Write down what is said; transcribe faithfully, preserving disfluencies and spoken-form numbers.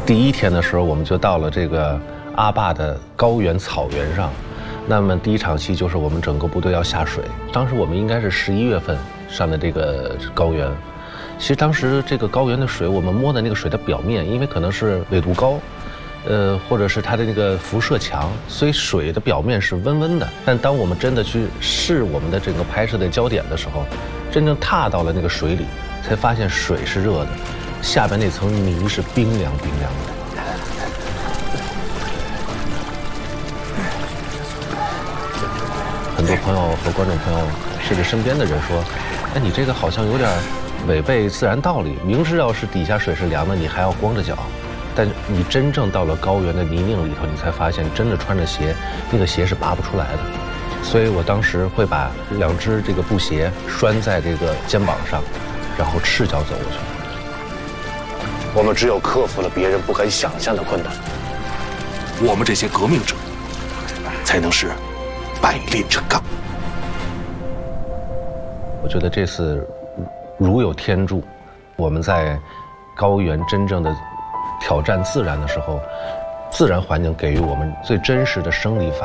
第一天的时候，我们就到了这个阿坝的高原草原上。那么第一场戏就是我们整个部队要下水。当时我们应该是十一月份上的这个高原。其实当时这个高原的水，我们摸的那个水的表面，因为可能是纬度高，呃，或者是它的那个辐射强，所以水的表面是温温的。但当我们真的去试我们的整个拍摄的焦点的时候，真正踏到了那个水里，才发现水是热的，下边那层泥是冰凉冰凉的。很多朋友和观众朋友，甚至身边的人说：“哎，你这个好像有点违背自然道理。明知道是底下水是凉的，你还要光着脚。但你真正到了高原的泥泞里头，你才发现，真的穿着鞋，那个鞋是拔不出来的。所以我当时会把两只这个布鞋拴在这个肩膀上，然后赤脚走过去。 我们只有克服了别人不敢想象的困难， 我们这些革命者才能是百炼成钢。 我觉得这次如有天助，我们在高原真正的挑战自然的时候，自然环境给予我们最真实的生理反应。